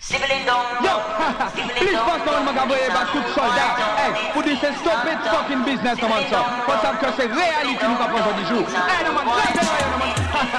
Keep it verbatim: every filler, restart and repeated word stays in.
Yo, please pass on Magavoye back to soldat. Hey, pour dire c'est stupid fucking business, man, ça. Parce que c'est réalité nous capons du jour. Hey, no man,